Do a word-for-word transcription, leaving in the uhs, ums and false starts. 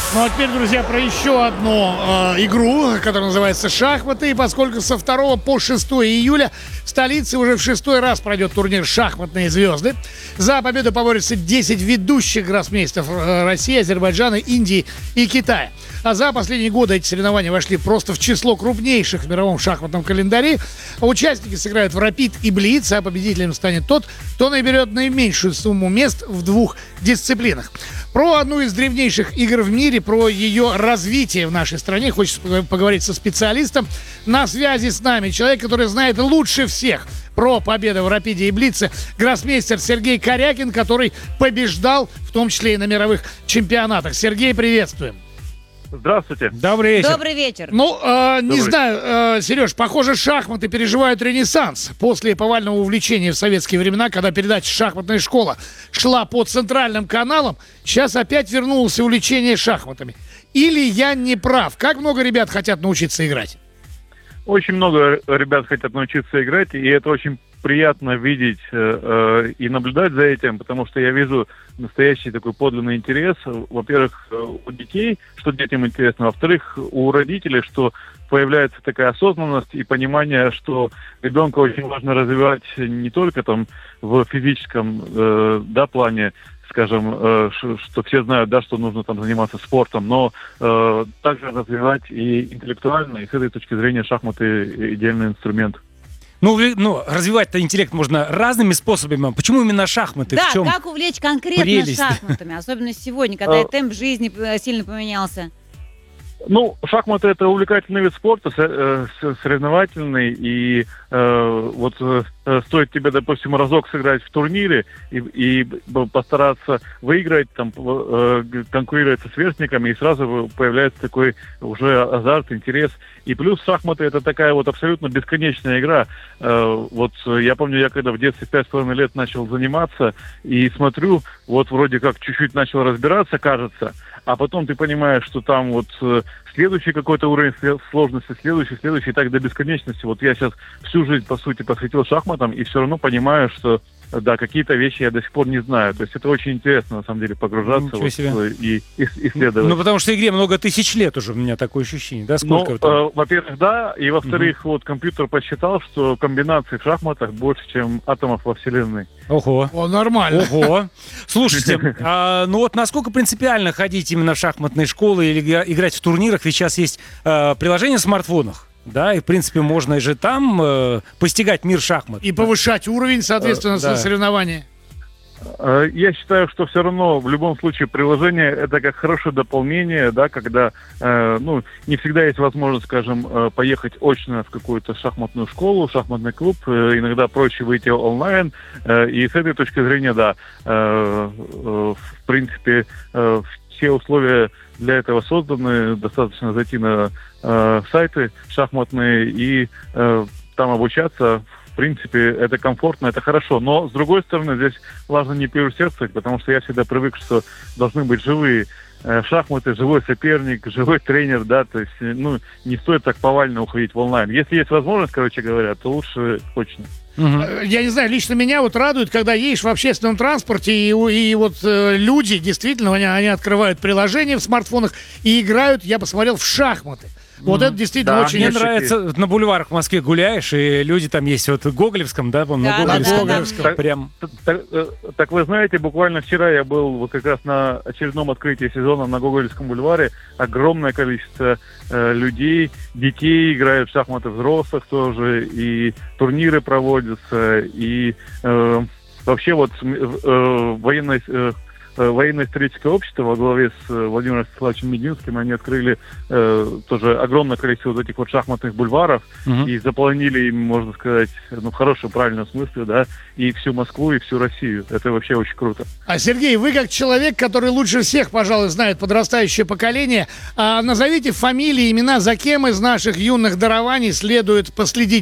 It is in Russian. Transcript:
Ну а теперь, друзья, про еще одну э, игру, которая называется «Шахматы». И поскольку со второго по шестое июля в столице уже в шестой раз пройдет турнир «Шахматные звезды», за победу поборются десять ведущих гроссмейстеров э, России, Азербайджана, Индии и Китая. А за последние годы эти соревнования вошли просто в число крупнейших в мировом шахматном календаре. Участники сыграют в рапид и блиц, а победителем станет тот, кто наберет наименьшую сумму мест в двух дисциплинах. Про одну из древнейших игр в мире, про ее развитие в нашей стране хочется поговорить со специалистом. На связи с нами человек, который знает лучше всех про победу в рапиде и блице, гроссмейстер Сергей Корякин, который побеждал в том числе и на мировых чемпионатах. Сергей, приветствуем. Здравствуйте. Добрый вечер. Добрый вечер. Ну, э, не Добрый. знаю, э, Сереж, похоже, шахматы переживают ренессанс. После повального увлечения в советские времена, когда передача «Шахматная школа» шла по центральным каналам, сейчас опять вернулось увлечение шахматами. Или я не прав? Как много ребят хотят научиться играть? Очень много ребят хотят научиться играть, и это очень приятно видеть э, э, и наблюдать за этим, потому что я вижу настоящий такой подлинный интерес, во-первых, у детей, что детям интересно, во-вторых, у родителей, что появляется такая осознанность и понимание, что ребенка очень важно развивать не только там в физическом э, да, плане, скажем, э, что все знают, да, что нужно там заниматься спортом, но э, также развивать и интеллектуально, и с этой точки зрения шахматы идеальный инструмент. Ну, ну, развивать-то интеллект можно разными способами. Почему именно шахматы? Да, в чем как увлечь конкретно прелесть? шахматами, особенно сегодня, когда и темп жизни сильно поменялся. Ну, шахматы — это увлекательный вид спорта, соревновательный, и э, вот э, стоит тебе, допустим, разок сыграть в турнире и, и постараться выиграть, там, э, конкурировать со сверстниками, и сразу появляется такой уже азарт, интерес. И плюс шахматы — это такая вот абсолютно бесконечная игра. Э, вот я помню, я когда в детстве в пять с половиной лет начал заниматься, и смотрю, вот вроде как чуть-чуть начал разбираться, кажется, а потом ты понимаешь, что там вот э, следующий какой-то уровень сложности, следующий, следующий, и так до бесконечности. Вот я сейчас всю жизнь, по сути, посвятил шахматам, и все равно понимаю, что, да, какие-то вещи я до сих пор не знаю. То есть это очень интересно, на самом деле, погружаться вот, и, и исследовать. Ну, потому что игре много тысяч лет уже, у меня такое ощущение, да? Сколько ну, там? э, во-первых, да, и во-вторых, Угу. вот компьютер посчитал, что комбинаций в шахматах больше, чем атомов во Вселенной. Ого. О, нормально. Ого. Слушайте, а, ну вот насколько принципиально ходить именно в шахматные школы или играть в турнирах? Ведь сейчас есть а, приложение в смартфонах, да, и в принципе можно же там э, постигать мир шахмат. И повышать уровень, соответственно, Э, да. соревнования. Я считаю, что все равно в любом случае приложение — это как хорошее дополнение, да, когда э, ну, не всегда есть возможность, скажем, э, поехать очно в какую-то шахматную школу, шахматный клуб, э, иногда проще выйти онлайн, э, и с этой точки зрения, да, э, э, в принципе, э, все условия для этого созданы, достаточно зайти на э, сайты шахматные и э, там обучаться. В принципе, это комфортно, это хорошо. Но, с другой стороны, здесь важно не переусердствовать, потому что я всегда привык, что должны быть живые э, шахматы, живой соперник, живой тренер, да, то есть, ну, не стоит так повально уходить в онлайн. Если есть возможность, короче говоря, то лучше очно. Угу. Я не знаю, лично меня вот радует, когда едешь в общественном транспорте, и, и вот э, люди, действительно, они, они открывают приложения в смартфонах и играют, я посмотрел, в шахматы. Вот это действительно Да, очень... Мне Конечно, нравится, на бульварах в Москве гуляешь, и люди там есть, вот в Гоголевском, да, по-моему, Да, на да, Гоголевском, да, Гоголевском. да. прям... Так, э, так вы знаете, буквально вчера я был вот как раз на очередном открытии сезона на Гоголевском бульваре. Огромное количество э, людей, детей играют в шахматы, взрослых тоже, и турниры проводятся, и э, вообще вот э, военной... Э, военно-историческое общество во главе с Владимиром Вячеславовичем Мединским, они открыли э, тоже огромное количество вот этих вот шахматных бульваров, Угу. и заполонили им, можно сказать, ну, в хорошем, правильном смысле, да, и всю Москву, и всю Россию. Это вообще очень круто. А, Сергей, вы как человек, который лучше всех, пожалуй, знает подрастающее поколение, а, назовите фамилии, имена, за кем из наших юных дарований следует последить